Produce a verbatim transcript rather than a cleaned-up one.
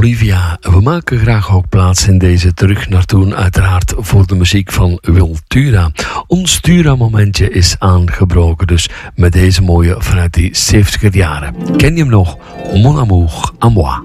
Olivia. We maken graag ook plaats in deze terug naar toen, uiteraard voor de muziek van Wiltura. Ons Tura-momentje is aangebroken, dus met deze mooie vanuit die zeventiger jaren. Ken je hem nog? Mon amour à moi.